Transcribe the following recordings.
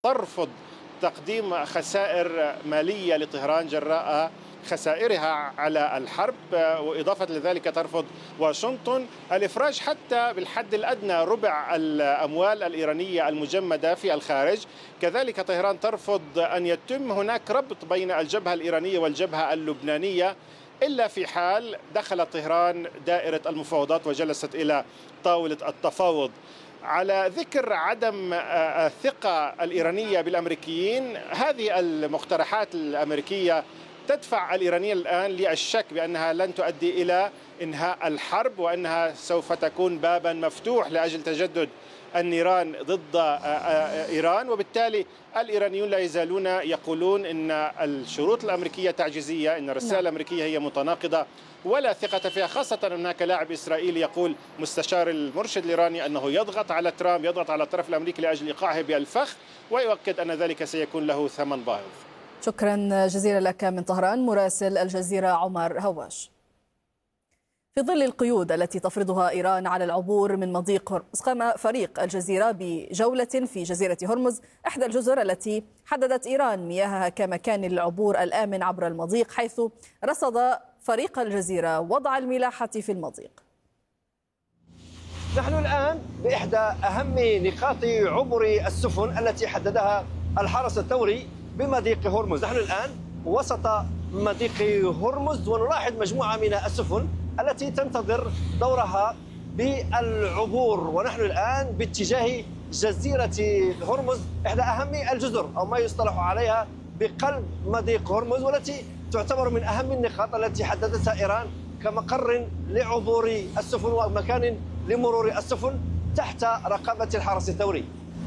ترفض تقديم خسائر مالية لطهران جراء خسائرها على الحرب، وإضافة لذلك ترفض واشنطن الإفراج حتى بالحد الأدنى ربع الأموال الإيرانية المجمدة في الخارج. كذلك طهران ترفض أن يتم هناك ربط بين الجبهة الإيرانية والجبهة اللبنانية إلا في حال دخلت طهران دائرة المفاوضات وجلست إلى طاولة التفاوض. على ذكر عدم الثقة الإيرانية بالأمريكيين، هذه المقترحات الأمريكية تدفع الإيرانيين الآن للشك بأنها لن تؤدي إلى إنهاء الحرب، وأنها سوف تكون بابا مفتوح لأجل تجدد النيران ضد إيران. وبالتالي الإيرانيون لا يزالون يقولون إن الشروط الأمريكية تعجيزية، إن الرسالة الأمريكية هي متناقضة ولا ثقة فيها، خاصة هناك لاعب إسرائيلي يقول مستشار المرشد الإيراني أنه يضغط على ترامب، يضغط على الطرف الأمريكي لأجل إيقاعه بالفخ، ويؤكد أن ذلك سيكون له ثمن باهظ. شكرا جزيلا لك من طهران مراسل الجزيرة عمر هواش. في ظل القيود التي تفرضها إيران على العبور من مضيق هرمز، قام فريق الجزيرة بجولة في جزيرة هرمز، إحدى الجزر التي حددت إيران مياهها كمكان للعبور الآمن عبر المضيق، حيث رصد فريق الجزيرة وضع الملاحة في المضيق. نحن الآن بإحدى أهم نقاط عبور السفن التي حددها الحرس الثوري بمضيق هرمز. نحن الآن وسط مضيق هرمز ونلاحظ مجموعة من السفن التي تنتظر دورها بالعبور، ونحن الآن باتجاه جزيرة هرمز، إحدى أهم الجزر أو ما يصطلح عليها بقلب مضيق هرمز، والتي تعتبر من أهم النقاط التي حددتها إيران كمقر لعبور السفن ومكان لمرور السفن تحت رقابة الحرس الثوري.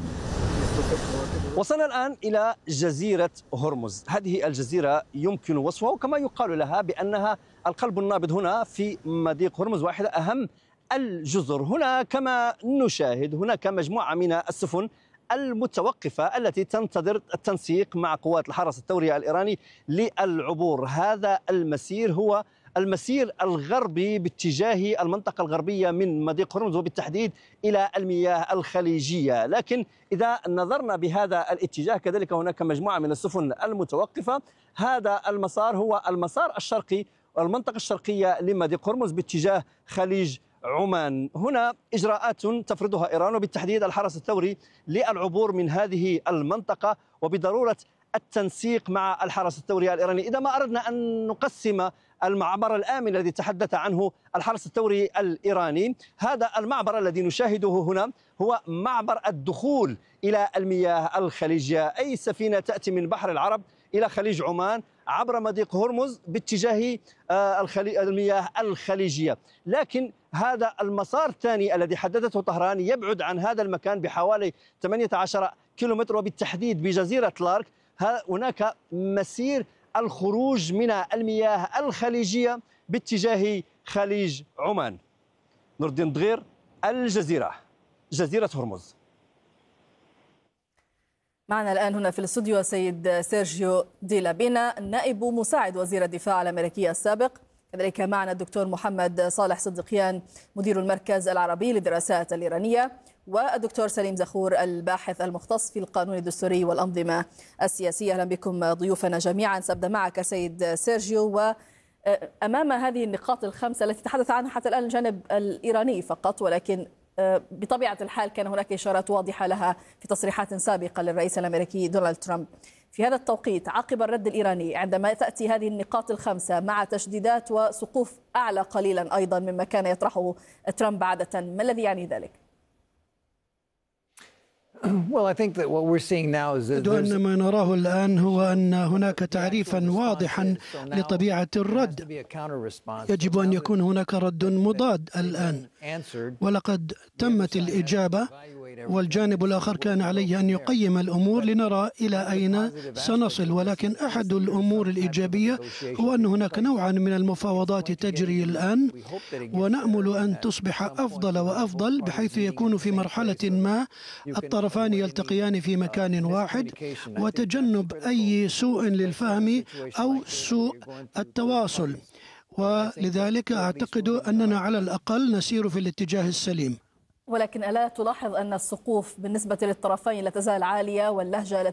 وصلنا الآن إلى جزيرة هرمز. هذه الجزيرة يمكن وصفها وكما يقال لها بأنها القلب النابض هنا في مضيق هرمز، واحدة أهم الجزر. هنا كما نشاهد هناك مجموعة من السفن المتوقفة التي تنتظر التنسيق مع قوات الحرس الثوري الإيراني للعبور. هذا المسير هو المسير الغربي باتجاه المنطقة الغربية من مضيق هرمز، وبالتحديد إلى المياه الخليجية. لكن إذا نظرنا بهذا الاتجاه كذلك هناك مجموعة من السفن المتوقفة. هذا المسار هو المسار الشرقي والمنطقة الشرقية لمضيق هرمز باتجاه خليج عمان. هنا إجراءات تفرضها إيران وبالتحديد الحرس الثوري للعبور من هذه المنطقة، وبضرورة التنسيق مع الحرس الثوري الإيراني. إذا ما أردنا أن نقسم المعبر الآمن الذي تحدث عنه الحرس الثوري الإيراني، هذا المعبر الذي نشاهده هنا هو معبر الدخول إلى المياه الخليجية، أي سفينة تأتي من بحر العرب إلى خليج عمان عبر مضيق هرمز باتجاه المياه الخليجية. لكن هذا المسار الثاني الذي حددته طهران يبعد عن هذا المكان بحوالي 18 كيلومتر، وبالتحديد بجزيرة لارك هناك مسير الخروج من المياه الخليجية باتجاه خليج عمان. نور الدين دغير، الجزيرة، جزيرة هرمز. معنا الآن هنا في الاستوديو السيد سيرجيو دي لابينا، نائب مساعد وزير الدفاع الأمريكي السابق. كذلك معنا الدكتور محمد صالح صدقيان مدير المركز العربي للدراسات الإيرانية، والدكتور سليم زخور الباحث المختص في القانون الدستوري والأنظمة السياسية. أهلا بكم ضيوفنا جميعا. سأبدأ معك سيد سيرجيو، وأمام هذه النقاط الخمسة التي تحدث عنها حتى الآن الجانب الإيراني فقط، ولكن بطبيعة الحال كان هناك إشارات واضحة لها في تصريحات سابقة للرئيس الأمريكي دونالد ترامب. في هذا التوقيت عقب الرد الإيراني عندما تأتي هذه النقاط الخمسة مع تشديدات وسقوف أعلى قليلا أيضا مما كان يطرحه ترامب عادة، ما الذي يعني ذلك؟ أن ما نراه الآن هو أن هناك تعريفا واضحا لطبيعة الرد. يجب أن يكون هناك رد مضاد الآن، ولقد تمت الإجابة، والجانب الآخر كان عليه أن يقيم الأمور لنرى إلى أين سنصل. ولكن أحد الأمور الإيجابية هو أن هناك نوعا من المفاوضات تجري الآن، ونأمل أن تصبح أفضل وأفضل، بحيث يكون في مرحلة ما الطرفان يلتقيان في مكان واحد، وتجنب أي سوء للفهم أو سوء التواصل. ولذلك أعتقد أننا على الأقل نسير في الاتجاه السليم. ولكن ألا تلاحظ أن السقوف بالنسبة للطرفين لا تزال عالية، واللهجة